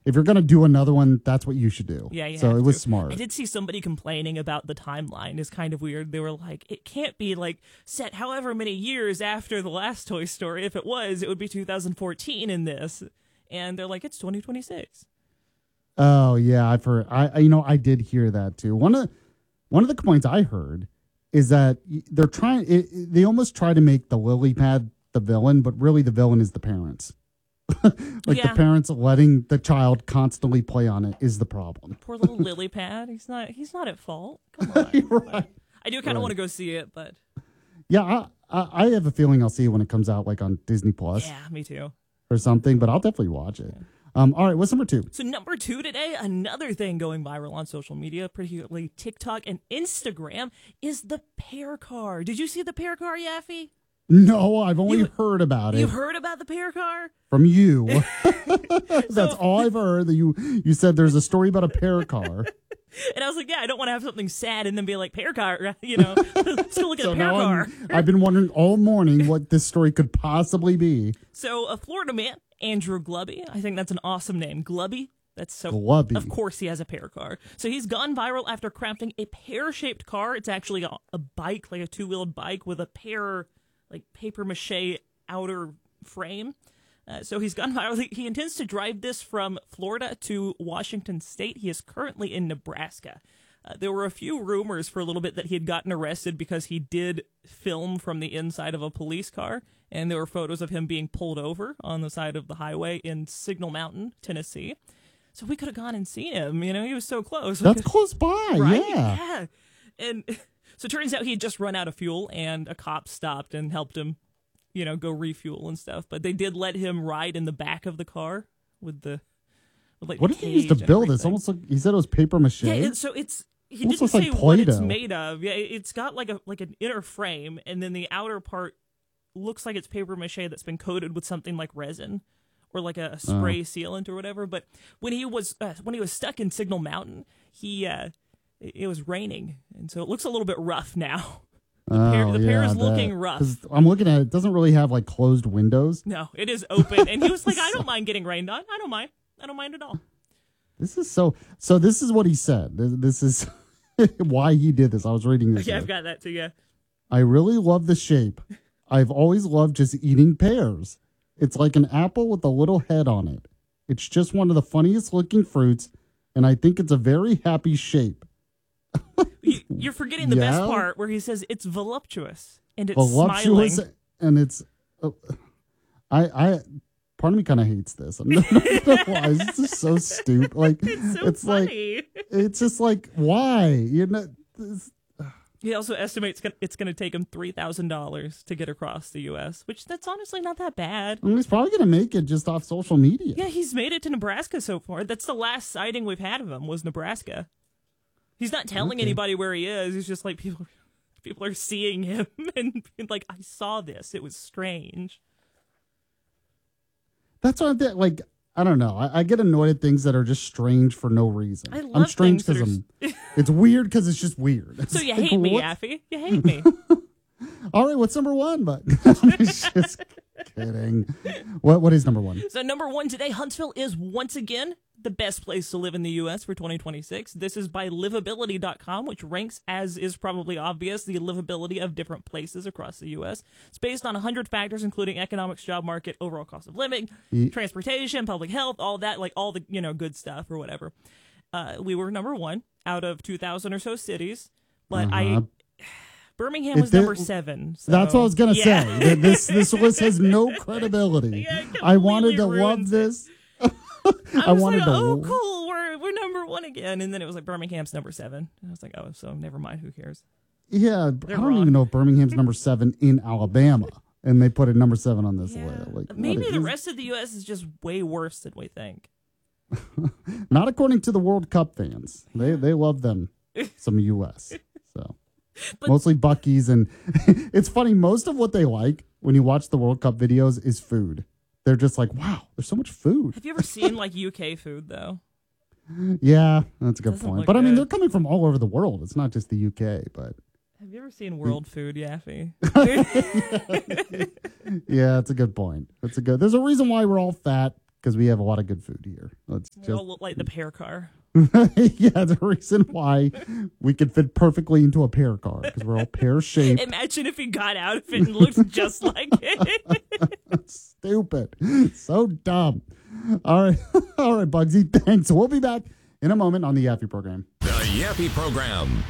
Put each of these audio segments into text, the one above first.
if you're gonna do another one, that's what you should do. Yeah, so it was I smart. did see somebody complaining about the timeline. It's kind of weird. They were like, it can't be like set however many years after the last Toy Story. If it was, it would be 2014 in this. And they're like, it's 2026. Oh yeah, I've heard. I did hear that too. One of the complaints I heard is that they're trying. They almost try to make the lily pad the villain, but really the villain is the parents. The parents letting the child constantly play on it is the problem. Poor little lily pad. He's not at fault. Come on. Right. I do kind of want to go see it, but yeah, I have a feeling I'll see it when it comes out, like on Disney Plus. Yeah, me too. Or something, but I'll definitely watch it. All right, what's number 2? So number 2 today, another thing going viral on social media, particularly TikTok and Instagram, is the pear car. Did you see the pear car, Yaffee? No, I've only heard about it. You heard about the pear car? From you. That's all I've heard. That you said there's a story about a pear car. And I was like, yeah, I don't want to have something sad and then be like, pear car, let's go look at a pear car. I've been wondering all morning what this story could possibly be. So a Florida man, Andrew Glubby, I think that's an awesome name, Glubby. That's so Glubby. Of course he has a pear car. So he's gone viral after crafting a pear-shaped car. It's actually a bike, like a two-wheeled bike with a pear, like paper mache outer frame. So he's gone viral. He intends to drive this from Florida to Washington State. He is currently in Nebraska. There were a few rumors for a little bit that he had gotten arrested because he did film from the inside of a police car, and there were photos of him being pulled over on the side of the highway in Signal Mountain, Tennessee. So we could have gone and seen him. He was so close. That's close by, right? Yeah. And so it turns out he had just run out of fuel, and a cop stopped and helped him go refuel and stuff. But they did let him ride in the back of the car with what did he use to build? It's almost like he said it was paper mache. Yeah, so he didn't say what it's made of. Yeah, it's got like an inner frame, and then the outer part looks like it's paper mache that's been coated with something like resin or like a spray sealant or whatever. But when he was stuck in Signal Mountain, it was raining, and so it looks a little bit rough now. The pear is looking rough. I'm looking at it. It doesn't really have like closed windows. No, it is open. And he was like, I don't mind getting rained on. I don't mind. I don't mind at all. This is so this is what he said. This is why he did this. I was reading this. Yeah, I've got that too, yeah. I really love the shape. I've always loved just eating pears. It's like an apple with a little head on it. It's just one of the funniest looking fruits, and I think it's a very happy shape. You're forgetting the best part where he says it's voluptuous and it's smiling. And it's I part of me kind of hates this. I'm not gonna lie. It's just so stupid. Like it's funny. Like it's just like why He also estimates it's going to take him $3,000 to get across the U.S., which that's honestly not that bad. I mean, he's probably going to make it just off social media. Yeah, he's made it to Nebraska so far. That's the last sighting we've had of him was Nebraska. He's not telling anybody where he is. He's just like people are seeing him and like, I saw this. It was strange. That's what like. I don't know. I get annoyed at things that are just strange for no reason. I love I'm strange because it's weird because it's just weird. So you hate me, Yaffee? You hate me. All right, what's number 1? But I'm just kidding. What is number 1? So number 1 today, Huntsville is once again the best place to live in the U.S. for 2026. This is by livability.com, which ranks, as is probably obvious, the livability of different places across the U.S. It's based on 100 factors, including economics, job market, overall cost of living, transportation, public health, all that, like all the good stuff or whatever. We were number 1 out of 2,000 or so cities, but Birmingham was number 7. So, that's what I was gonna say. This list has no credibility. I wanted to love this. I wanted to. Cool, we're number 1 again, and then it was like Birmingham's number 7. I was like, oh, so never mind. Who cares? Yeah, I don't even know if Birmingham's number 7 in Alabama, and they put it number 7 on this list. Like, maybe the rest of the U.S. is just way worse than we think. Not according to the World Cup fans. They love them some U.S. So mostly Buc-ee's, and it's funny. Most of what they like when you watch the World Cup videos is food. They're just like, wow, there's so much food. Have you ever seen like UK food though? Yeah, that's a good point. But good. I mean, they're coming from all over the world. It's not just the UK. But have you ever seen World Food, Yaffee? Yeah, that's a good point. There's a reason why we're all fat because we have a lot of good food here. Let's We just all look like the pear car. yeah, the reason why we could fit perfectly into a pear car because we're all pear shaped. Imagine if he got out of it and looked just like it. Stupid, so dumb. All right, all right, Bugsy. Thanks. We'll be back in a moment on the Yappy program. The Yappy program.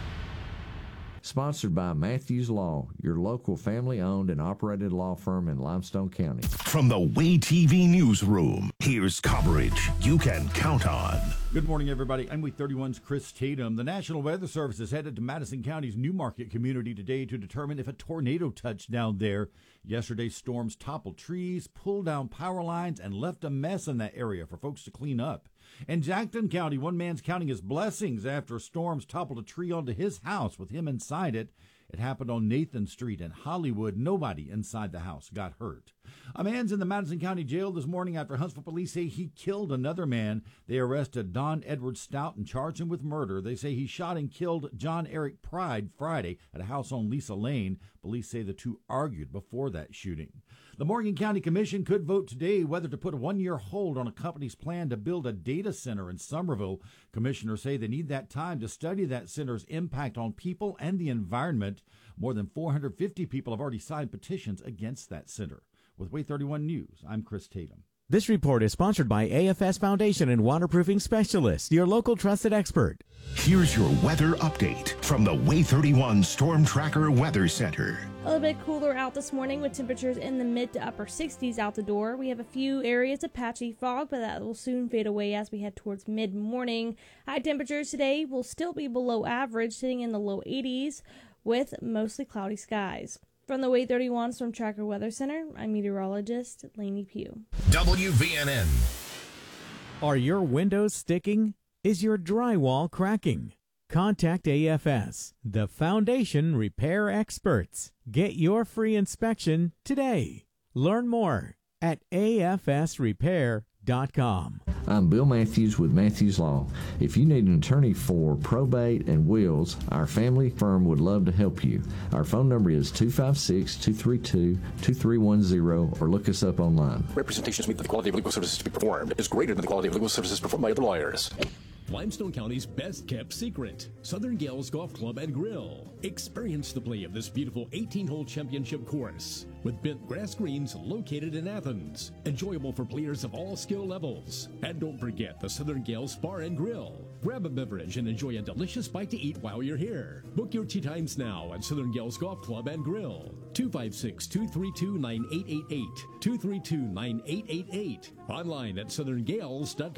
Sponsored by Matthews Law, your local family-owned and operated law firm in Limestone County. From the Way TV newsroom, here's coverage you can count on. Good morning, everybody. I'm Week 31's Chris Tatum. The National Weather Service is headed to Madison County's Newmarket community today to determine if a tornado touched down there. Yesterday's storms toppled trees, pulled down power lines, and left a mess in that area for folks to clean up. In Jackson County, one man's counting his blessings after storms toppled a tree onto his house with him inside it. It happened on Nathan Street in Hollywood. Nobody inside the house got hurt. A man's in the Madison County Jail this morning after Huntsville police say he killed another man. They arrested Don Edward Stout and charged him with murder. They say he shot and killed John Eric Pride Friday at a house on Lisa Lane. Police say the two argued before that shooting. The Morgan County Commission could vote today whether to put a one-year hold on a company's plan to build a data center in Somerville. Commissioners say they need that time to study that center's impact on people and the environment. More than 450 people have already signed petitions against that center. With Way 31 News, I'm Chris Tatum. This report is sponsored by AFS Foundation and Waterproofing Specialists, your local trusted expert. Here's your weather update from the Way 31 Storm Tracker Weather Center. A little bit cooler out this morning with temperatures in the mid to upper 60s out the door. We have a few areas of patchy fog, but that will soon fade away as we head towards mid-morning. High temperatures today will still be below average, sitting in the low 80s with mostly cloudy skies. From the Way 31 Storm Tracker Weather Center, I'm meteorologist Lainey Pugh. WVNN. Are your windows sticking? Is your drywall cracking? Contact AFS, the foundation repair experts. Get your free inspection today. Learn more at afsrepair.com. I'm Bill Matthews with Matthews Law. If you need an attorney for probate and wills, our family firm would love to help you. Our phone number is 256-232-2310 or look us up online. Representations mean that the quality of legal services to be performed is greater than the quality of legal services performed by other lawyers. Limestone County's best-kept secret, Southern Gales Golf Club and Grill. Experience the play of this beautiful 18-hole championship course with bent grass greens located in Athens. Enjoyable for players of all skill levels. And don't forget the Southern Gales Bar and Grill. Grab a beverage and enjoy a delicious bite to eat while you're here. Book your tee times now at Southern Gales Golf Club and Grill. 256-232-9888. 232-9888. Online at southerngales.com.